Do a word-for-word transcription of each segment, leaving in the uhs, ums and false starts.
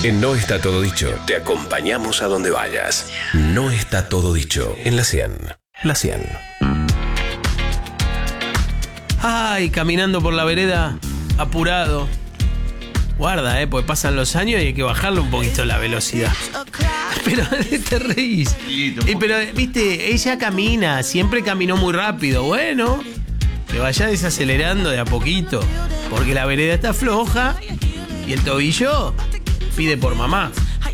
En No Está Todo Dicho, te acompañamos a donde vayas. No está todo dicho en la cien. La cien. Ay, caminando por la vereda, apurado. Guarda, eh, porque pasan los años y hay que bajarle un poquito la velocidad. Pero te reís. Y, pero, viste, ella camina, siempre caminó muy rápido. Bueno, que vaya desacelerando de a poquito, porque la vereda está floja y el tobillo pide por mamá.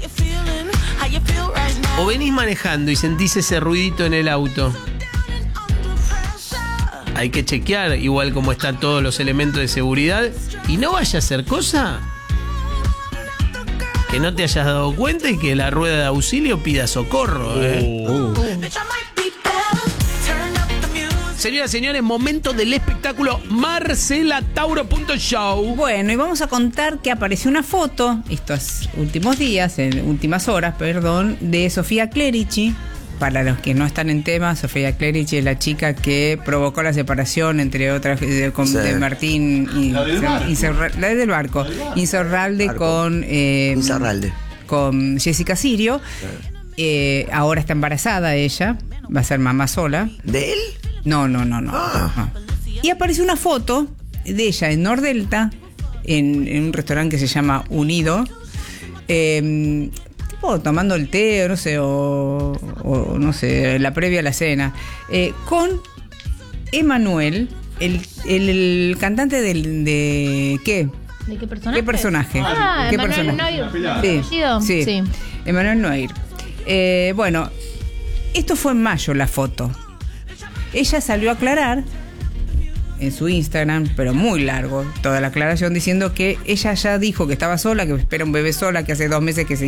O venís manejando y sentís ese ruidito en el auto. Hay que chequear igual cómo están todos los elementos de seguridad y no vaya a hacer cosa que no te hayas dado cuenta y que la rueda de auxilio pida socorro. ¿eh? Uh. Uh. Señoras y señores, momento del espectáculo Marcela Tauro punto show. Bueno, y vamos a contar que apareció una foto, estos últimos días, en últimas horas, perdón, de Sofía Clerici. Para los que no están en tema, Sofía Clerici es la chica que provocó la separación, entre otras, de, con, sí. de Martín y la del barco, Inserra, la del barco. Insaurralde barco. con eh, Insaurralde. con Jessica Sirio. Sí. Eh, ahora está embarazada ella, va a ser mamá sola. ¿De él? No, no, no, no, ah. no. Y aparece una foto de ella en Nordelta, en, en un restaurante que se llama Unido, eh, tipo tomando el té, o no sé, o, o no sé, la previa a la cena, eh, con Emanuel, el, el, el cantante del, de ¿qué? ¿De qué personaje? ¿Qué personaje? Ah, ¿Qué Emanuel personaje? Sí, sí, sí. Emanuel Noir. Eh, bueno, esto fue en mayo la foto. Ella salió a aclarar en su Instagram, pero muy largo, toda la aclaración diciendo que ella ya dijo que estaba sola, que espera un bebé sola, que hace dos meses que se